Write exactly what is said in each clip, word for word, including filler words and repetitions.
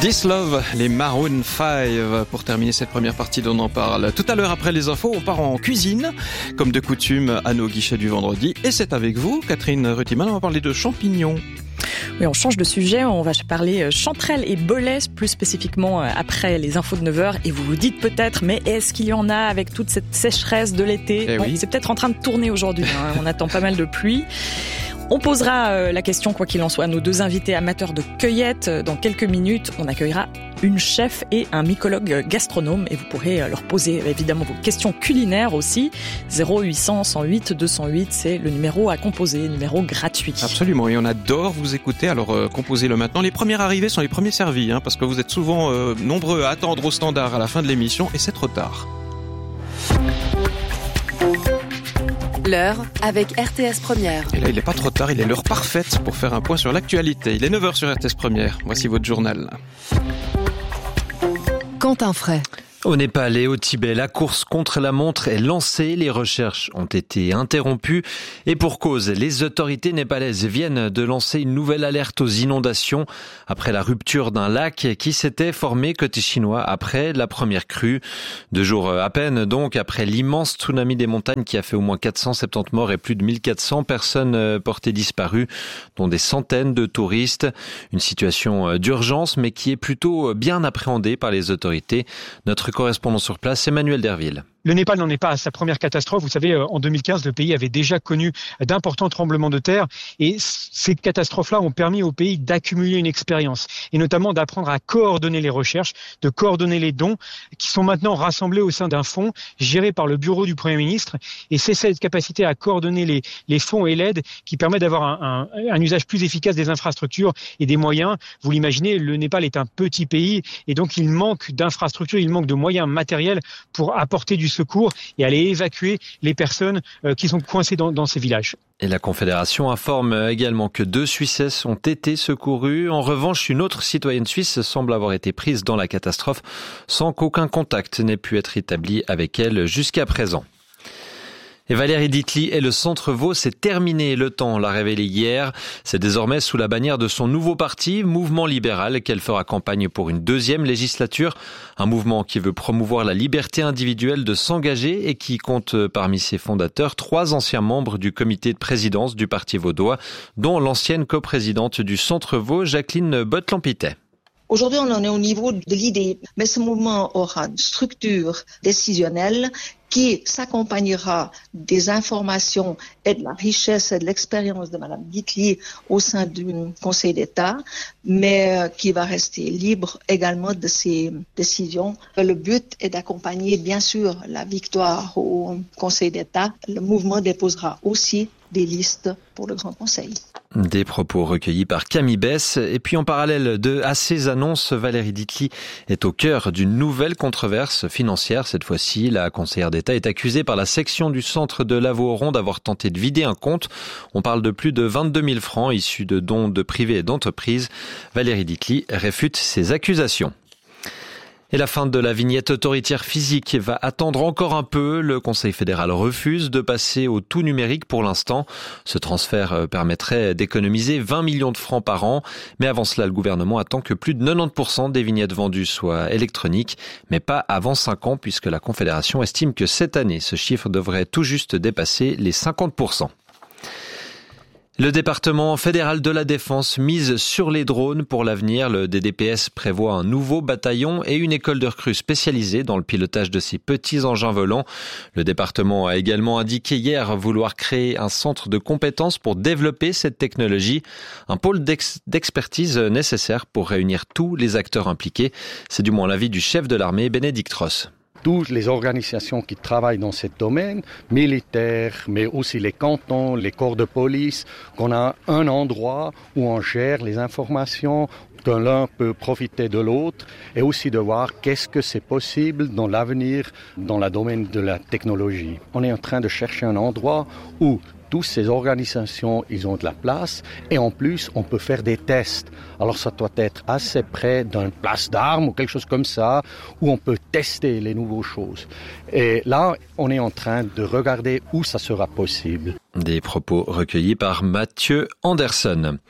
This Love, les Maroon five, pour terminer cette première partie d'On en parle. Tout à l'heure, après les infos, on part en cuisine, comme de coutume, à nos guichets du vendredi. Et c'est avec vous, Catherine Rutiman, on va parler de champignons. Oui, on change de sujet, on va parler chanterelles et bolets, plus spécifiquement après les infos de neuf heures. Et vous vous dites peut-être, mais est-ce qu'il y en a avec toute cette sécheresse de l'été? Eh bon, oui. C'est peut-être en train de tourner aujourd'hui, hein. On attend pas mal de pluie. On posera la question, quoi qu'il en soit, à nos deux invités amateurs de cueillette. Dans quelques minutes, on accueillera une chef et un mycologue gastronome et vous pourrez leur poser évidemment vos questions culinaires aussi. zéro huit cents cent huit deux cent huit, c'est le numéro à composer, numéro gratuit. Absolument, et on adore vous écouter, alors euh, composez-le maintenant. Les premiers arrivés sont les premiers servis, hein, parce que vous êtes souvent euh, nombreux à attendre au standard à la fin de l'émission et c'est trop tard. L'heure avec R T S Première. Et là, il n'est pas trop tard, il est l'heure parfaite pour faire un point sur l'actualité. Il est neuf heures sur R T S Première. Voici votre journal. Quentin Fray. Au Népal et au Tibet, la course contre la montre est lancée. Les recherches ont été interrompues. Et pour cause, les autorités népalaises viennent de lancer une nouvelle alerte aux inondations après la rupture d'un lac qui s'était formé côté chinois après la première crue. Deux jours à peine donc après l'immense tsunami des montagnes qui a fait au moins quatre cent soixante-dix morts et plus de mille quatre cents personnes portées disparues, dont des centaines de touristes. Une situation d'urgence mais qui est plutôt bien appréhendée par les autorités. Notre correspondant sur place, Emmanuel Derville. Le Népal n'en est pas à sa première catastrophe. Vous savez, en deux mille quinze, le pays avait déjà connu d'importants tremblements de terre et ces catastrophes-là ont permis au pays d'accumuler une expérience et notamment d'apprendre à coordonner les recherches, de coordonner les dons qui sont maintenant rassemblés au sein d'un fonds géré par le bureau du Premier ministre. Et c'est cette capacité à coordonner les, les fonds et l'aide qui permet d'avoir un, un, un usage plus efficace des infrastructures et des moyens. Vous l'imaginez, le Népal est un petit pays et donc il manque d'infrastructures, il manque de moyens matériels pour apporter du secours et aller évacuer les personnes euh, qui sont coincées dans, dans ces villages. Et la Confédération informe également que deux Suissesses ont été secourues. En revanche, une autre citoyenne suisse semble avoir été prise dans la catastrophe sans qu'aucun contact n'ait pu être établi avec elle jusqu'à présent. Et Valérie Ditli et le Centre Vaud, c'est terminé. Le Temps l'a révélé hier. C'est désormais sous la bannière de son nouveau parti, Mouvement Libéral, qu'elle fera campagne pour une deuxième législature. Un mouvement qui veut promouvoir la liberté individuelle de s'engager et qui compte parmi ses fondateurs trois anciens membres du comité de présidence du Parti vaudois, dont l'ancienne coprésidente du Centre Vaud, Jacqueline Bottlampitet. Aujourd'hui, on en est au niveau de l'idée, mais ce mouvement aura une structure décisionnelle qui s'accompagnera des informations et de la richesse et de l'expérience de Madame Ditli au sein du Conseil d'État, mais qui va rester libre également de ses décisions. Le but est d'accompagner, bien sûr, la victoire au Conseil d'État. Le mouvement déposera aussi des listes pour le Grand Conseil. Des propos recueillis par Camille Bess. Et puis en parallèle de, à ces annonces, Valérie Ditli est au cœur d'une nouvelle controverse financière. Cette fois-ci, la conseillère d'État est accusée par la section du centre de Lavaux-Oron d'avoir tenté de vider un compte. On parle de plus de vingt-deux mille francs issus de dons de privés et d'entreprises. Valérie Ditli réfute ces accusations. Et la fin de la vignette autoritaire physique va attendre encore un peu. Le Conseil fédéral refuse de passer au tout numérique pour l'instant. Ce transfert permettrait d'économiser vingt millions de francs par an. Mais avant cela, le gouvernement attend que plus de quatre-vingt-dix pour cent des vignettes vendues soient électroniques. Mais pas avant cinq ans, puisque la Confédération estime que cette année, ce chiffre devrait tout juste dépasser les cinquante pour cent. Le département fédéral de la Défense mise sur les drones pour l'avenir. Le D D P S prévoit un nouveau bataillon et une école de recrues spécialisée dans le pilotage de ces petits engins volants. Le département a également indiqué hier vouloir créer un centre de compétences pour développer cette technologie. Un pôle d'ex- d'expertise nécessaire pour réunir tous les acteurs impliqués. C'est du moins l'avis du chef de l'armée, Bénédicte Ross. Toutes les organisations qui travaillent dans ce domaine, militaires, mais aussi les cantons, les corps de police, qu'on a un endroit où on gère les informations, que l'un peut profiter de l'autre, et aussi de voir qu'est-ce que c'est possible dans l'avenir, dans le domaine de la technologie. On est en train de chercher un endroit où toutes ces organisations, ils ont de la place et en plus, on peut faire des tests. Alors ça doit être assez près d'une place d'armes ou quelque chose comme ça où on peut tester les nouvelles choses. Et là, on est en train de regarder où ça sera possible. Des propos recueillis par Mathieu Anderson.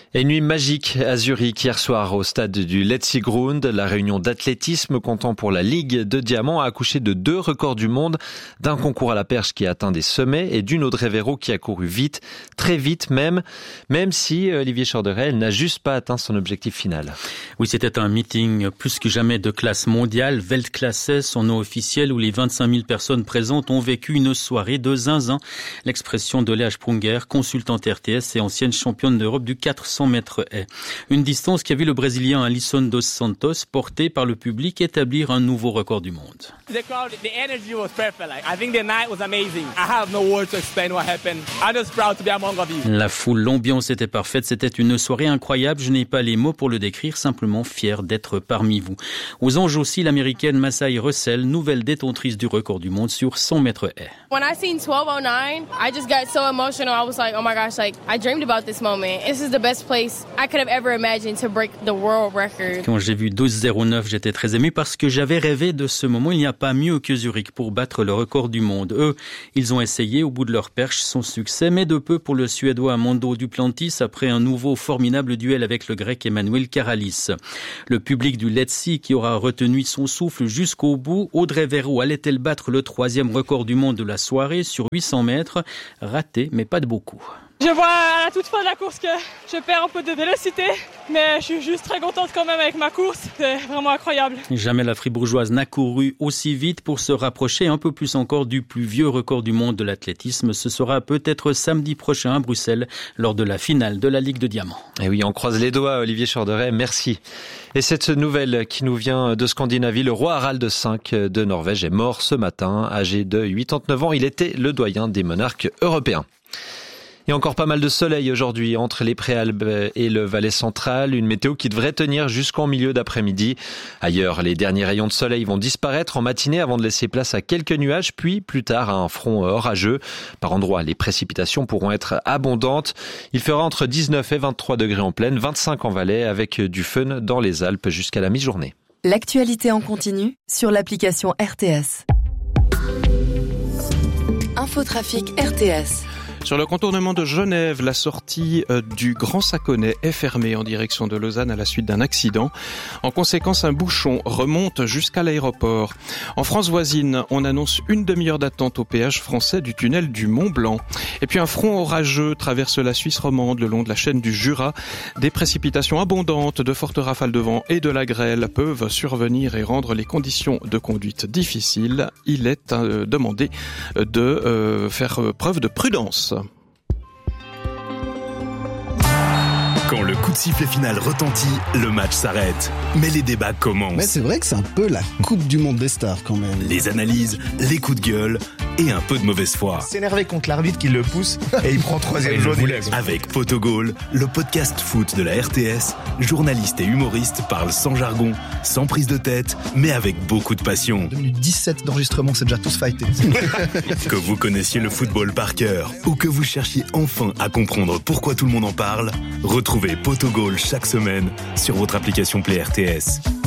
Et une nuit magique à Zurich hier soir au stade du Letzigrund. La réunion d'athlétisme comptant pour la Ligue de Diamant a accouché de deux records du monde, d'un concours à la perche qui a atteint des sommets et d'une Audrey Véro qui a couru vite, très vite même, même si Olivier Chorderet n'a juste pas atteint son objectif final. Oui, c'était un meeting plus que jamais de classe mondiale, Weltklasse, son nom officiel, où les vingt-cinq mille personnes présentes ont vécu une soirée de zinzin. L'expression de Léa Sprunger, consultante R T S et ancienne championne d'Europe du quatre cents mètres haies. Une distance qui a vu le Brésilien Alisson dos Santos, porté par le public, établir un nouveau record du monde. The crowd, the energy was perfect. Like, I think the night was amazing. I have no words to explain what happened. I'm just proud to be among of you. La foule, l'ambiance était parfaite. C'était une soirée incroyable. Je n'ai pas les mots pour le décrire, simplement fier d'être parmi vous. Aux anges aussi, l'américaine Masai Russell, nouvelle détentrice du record du monde sur cent mètres haies. When I seen twelve oh nine, I just got so emotional. I was like, oh my gosh, like I dreamed about this moment. This is the best place I could have ever imagined to break the world record. Quand j'ai vu douze zéro neuf, j'étais très ému parce que j'avais rêvé de ce moment. Il n'y a pas mieux que Zurich pour battre le record du monde. Eux, ils ont essayé au bout de leur perche son succès, mais de peu pour le Suédois Mondo Duplantis après un nouveau formidable duel avec le Grec Emmanuel Karalis. Le public du Letzi qui aura retenu son souffle jusqu'au bout. Audrey Véro allait-elle battre le troisième record du monde de la soirée sur huit cents mètres? Raté, mais pas de beaucoup. Je vois à la toute fin de la course que je perds un peu de vélocité, mais je suis juste très contente quand même avec ma course. C'est vraiment incroyable. Jamais la Fribourgeoise n'a couru aussi vite pour se rapprocher un peu plus encore du plus vieux record du monde de l'athlétisme. Ce sera peut-être samedi prochain à Bruxelles lors de la finale de la Ligue de Diamant. Et oui, on croise les doigts, Olivier Chorderet, merci. Et cette nouvelle qui nous vient de Scandinavie, le roi Harald cinq de Norvège est mort ce matin, âgé de quatre-vingt-dix-neuf ans. Il était le doyen des monarques européens. Et encore pas mal de soleil aujourd'hui entre les Préalpes et le Valais central. Une météo qui devrait tenir jusqu'en milieu d'après-midi. Ailleurs, les derniers rayons de soleil vont disparaître en matinée avant de laisser place à quelques nuages, puis plus tard à un front orageux. Par endroits, les précipitations pourront être abondantes. Il fera entre dix-neuf et vingt-trois degrés en plaine, vingt-cinq en Valais, avec du fun dans les Alpes jusqu'à la mi-journée. L'actualité en continu sur l'application R T S. Infotrafic R T S. Sur le contournement de Genève, la sortie du Grand Saconnet est fermée en direction de Lausanne à la suite d'un accident. En conséquence, un bouchon remonte jusqu'à l'aéroport. En France voisine, on annonce une demi-heure d'attente au péage français du tunnel du Mont Blanc. Et puis un front orageux traverse la Suisse romande le long de la chaîne du Jura. Des précipitations abondantes, de fortes rafales de vent et de la grêle peuvent survenir et rendre les conditions de conduite difficiles. Il est euh, demandé de euh, faire preuve de prudence. Quand le coup de sifflet final retentit, le match s'arrête. Mais les débats commencent. Mais c'est vrai que c'est un peu la Coupe du Monde des stars quand même. Les analyses, les coups de gueule et un peu de mauvaise foi. S'énerver contre l'arbitre qui le pousse et il prend troisième jaune. Avec Potogol, le podcast foot de la R T S, journalistes et humoristes parlent sans jargon, sans prise de tête, mais avec beaucoup de passion. deux minutes dix-sept d'enregistrement, c'est déjà tous fighté. Que vous connaissiez le football par cœur ou que vous cherchiez enfin à comprendre pourquoi tout le monde en parle, retrouvez Potogol chaque semaine sur votre application Play R T S.